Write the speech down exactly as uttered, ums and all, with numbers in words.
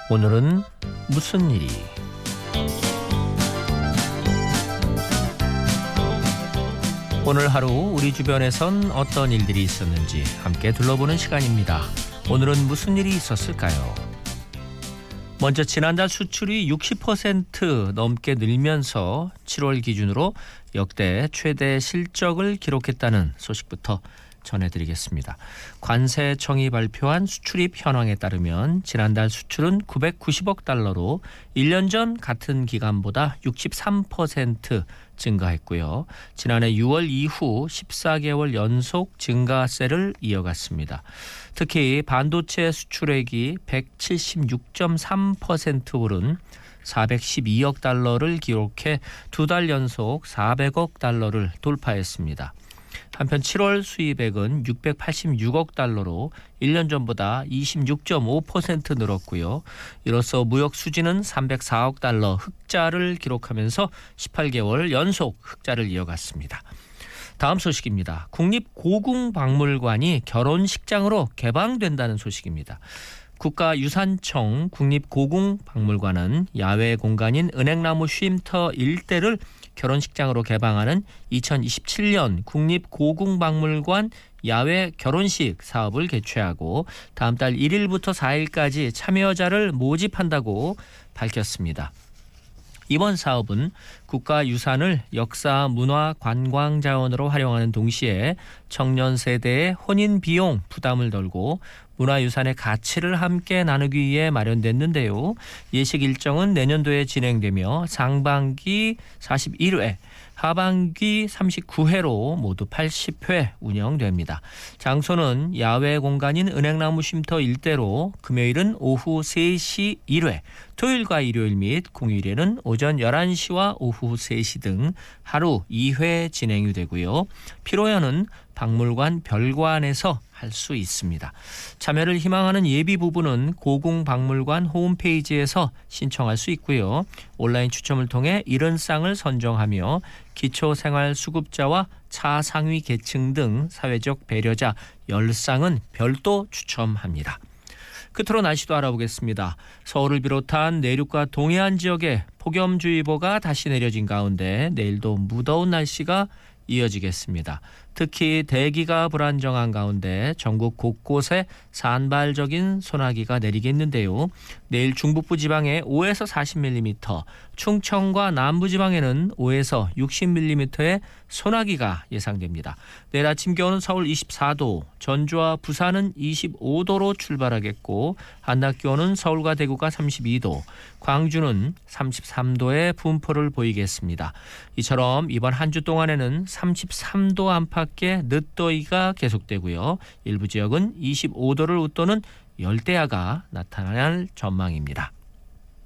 오늘은 무슨 일이? 오늘 하루 우리 주변에선 어떤 일들이 있었는지 함께 둘러보는 시간입니다. 오늘은 무슨 일이 있었을까요? 먼저 지난달 수출이 육십 퍼센트 넘게 늘면서 칠월 기준으로 역대 최대 실적을 기록했다는 소식부터 전해드리겠습니다. 관세청이 발표한 수출입 현황에 따르면 지난달 수출은 구백구십억 달러로 일 년 전 같은 기간보다 육십삼 퍼센트 증가했고요. 지난해 유월 이후 십사 개월 연속 증가세를 이어갔습니다. 특히 반도체 수출액이 백칠십육 점 삼 퍼센트 오른 사백십이억 달러를 기록해 두 달 연속 사백억 달러를 돌파했습니다. 한편 칠월 수입액은 육백팔십육억 달러로 일 년 전보다 이십육 점 오 퍼센트 늘었고요. 이로써 무역 수지는 삼백사억 달러 흑자를 기록하면서 십팔 개월 연속 흑자를 이어갔습니다. 다음 소식입니다. 국립고궁박물관이 결혼식장으로 개방된다는 소식입니다. 국가유산청 국립고궁박물관은 야외 공간인 은행나무 쉼터 일대를 결혼식장으로 개방하는 이천이십칠 년 국립고궁박물관 야외 결혼식 사업을 개최하고 다음 달 일 일부터 사 일까지 참여자를 모집한다고 밝혔습니다. 이번 사업은 국가유산을 역사, 문화, 관광 자원으로 활용하는 동시에 청년 세대의 혼인 비용 부담을 덜고 문화유산의 가치를 함께 나누기 위해 마련됐는데요. 예식 일정은 내년도에 진행되며 상반기 사십일 회, 하반기 삼십구 회로 모두 팔십 회 운영됩니다. 장소는 야외 공간인 은행나무 쉼터 일대로 금요일은 오후 세 시 일 회, 토요일과 일요일 및 공휴일에는 오전 열한 시와 오후 세 시 등 하루 이 회 진행이 되고요. 피로연은 박물관 별관에서 할 수 있습니다. 참여를 희망하는 예비 부부는 고궁박물관 홈페이지에서 신청할 수 있고요. 온라인 추첨을 통해 칠십 쌍을 선정하며 기초생활수급자와 차상위 계층 등 사회적 배려자 십 쌍은 별도 추첨합니다. 끝으로 날씨도 알아보겠습니다. 서울을 비롯한 내륙과 동해안 지역에 폭염주의보가 다시 내려진 가운데 내일도 무더운 날씨가 이어지겠습니다. 특히 대기가 불안정한 가운데 전국 곳곳에 산발적인 소나기가 내리겠는데요. 내일 중북부 지방에 오에서 사십 밀리미터, 충청과 남부지방에는 오에서 육십 밀리미터의 소나기가 예상됩니다. 내일 아침 기온은 서울 이십사 도, 전주와 부산은 이십오 도로 출발하겠고 한낮 기온은 서울과 대구가 삼십이 도, 광주는 삼십삼 도의 분포를 보이겠습니다. 이처럼 이번 한 주 동안에는 삼십삼 도 안팎의 늦더위가 계속되고요. 일부 지역은 이십오 도를 웃도는 열대야가 나타날 전망입니다.